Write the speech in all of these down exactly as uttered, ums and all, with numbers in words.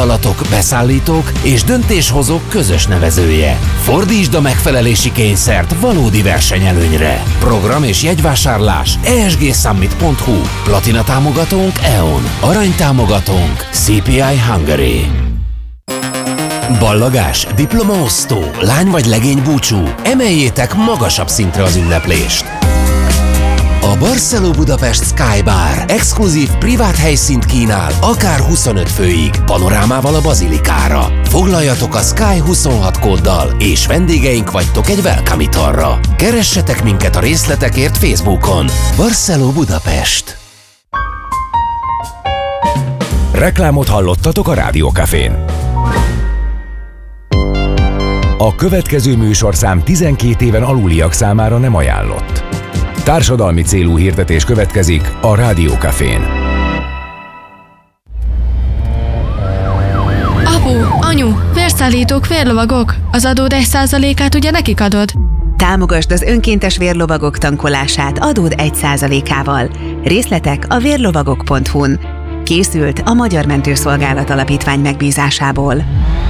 vállalatok, beszállítók és döntéshozók közös nevezője. Fordítsd a megfelelési kényszert valódi versenyelőnyre. Program és jegyvásárlás e es gé summit pont hu. Platina támogatónk é o en. Arany támogatónk cé pé i Hungary. Ballagás, diplomaosztó, lány vagy legény búcsú. Emeljétek magasabb szintre az ünneplést. A Barceló Budapest Sky Bar exkluzív privát helyszínt kínál, akár huszonöt főig, panorámával a bazilikára. Foglaljatok a Sky huszonhat kóddal, és vendégeink vagytok egy welcome italra. Keressetek minket a részletekért Facebookon. Barceló Budapest. Reklámot hallottatok a Rádió Cafén. A következő műsorszám tizenkét éven aluliak számára nem ajánlott. Társadalmi célú hirdetés következik a Rádió Cafén. Apu, anyu, vérszállítók, vérlovagok. Az adód egy százalékát ugye nekik adod? Támogasd az önkéntes vérlovagok tankolását adód egy százalékával. Részletek a vérlovagok pont hu-n. Készült a Magyar Mentőszolgálat Alapítvány megbízásából.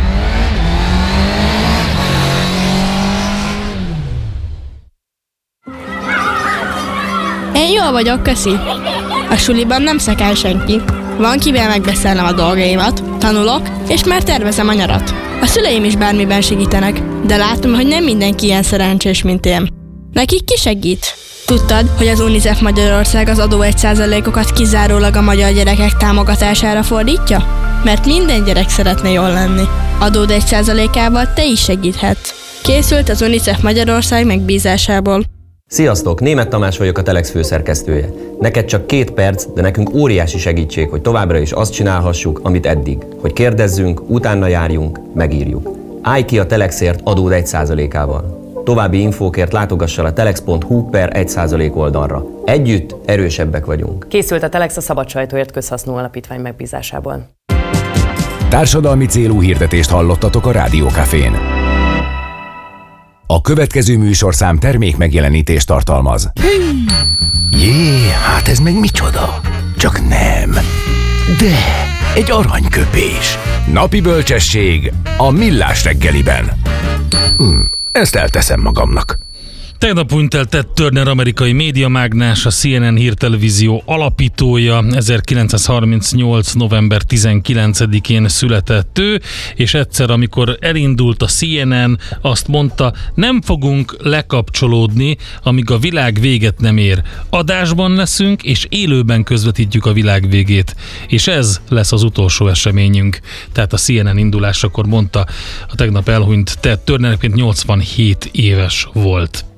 Én jól vagyok, köszi. A suliban nem szekel senki. Van kivel megbeszélnem a dolgaimat, tanulok, és már tervezem a nyarat. A szüleim is bármiben segítenek, de látom, hogy nem mindenki ilyen szerencsés, mint én. Nekik ki segít? Tudtad, hogy az UNICEF Magyarország az adó egy százalékokat kizárólag a magyar gyerekek támogatására fordítja? Mert minden gyerek szeretne jól lenni. Adód egy százalékával te is segíthetsz. Készült az UNICEF Magyarország megbízásából. Sziasztok! Németh Tamás vagyok, a Telex főszerkesztője. Neked csak két perc, de nekünk óriási segítség, hogy továbbra is azt csinálhassuk, amit eddig. Hogy kérdezzünk, utána járjunk, megírjuk. Állj ki a Telexért adód egy százalékával. További infókért látogass el a telex pont hu per egy százalék oldalra. Együtt erősebbek vagyunk. Készült a Telex a Szabad Sajtóért Közhasznú Alapítvány megbízásából. Társadalmi célú hirdetést hallottatok a Rádió Cafén. A következő műsorszám termék megjelenítést tartalmaz. Jé, hát ez meg micsoda? Csak nem. De, egy aranyköpés. Napi bölcsesség a Millás reggeliben. Hm, ezt elteszem magamnak. Tegnap hunyt el Ted Turner, amerikai médiamágnás, a cé en en hírtelevízió alapítója. ezerkilencszázharmincnyolc. november tizenkilencedikén született ő, és egyszer, amikor elindult a cé en en, azt mondta, nem fogunk lekapcsolódni, amíg a világ véget nem ér. Adásban leszünk, és élőben közvetítjük a világ végét. És ez lesz az utolsó eseményünk. Tehát a cé en en indulásakor mondta a tegnap elhunyt Ted Turner, nyolcvanhét éves volt.